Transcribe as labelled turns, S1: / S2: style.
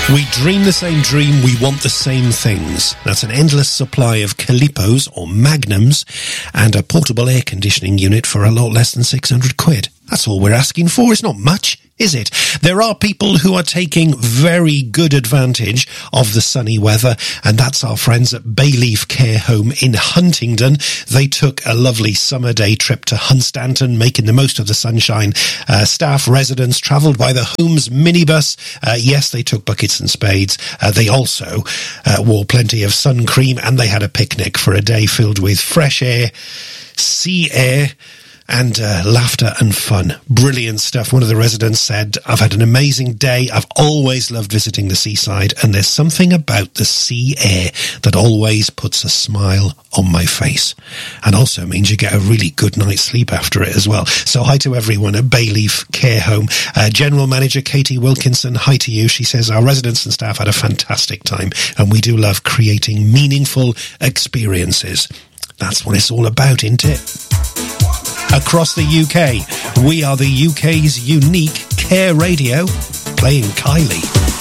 S1: We dream the same dream, we want the same things. That's an endless supply of Calipos or Magnums and a portable air conditioning unit for a lot less than 600 quid. That's all we're asking for. It's not much, is it? There are people who are taking very good advantage of the sunny weather, and that's our friends at Bayleaf Care Home in Huntingdon. They took a lovely summer day trip to Hunstanton, making the most of the sunshine. Staff residents travelled by the Homes minibus. Yes, they took buckets and spades. They also wore plenty of sun cream, and they had a picnic for a day filled with fresh air, sea air, and laughter and fun. Brilliant stuff. One of the residents said, "I've had an amazing day. I've always loved visiting the seaside, and there's something about the sea air that always puts a smile on my face." And also means you get a really good night's sleep after it as well. So hi to everyone at Bayleaf Care Home. General Manager Katie Wilkinson, hi to you. She says, "Our residents and staff had a fantastic time, and we do love creating meaningful experiences." That's what it's all about, isn't it? Across the UK, we are the UK's unique Care Radio, playing Kylie.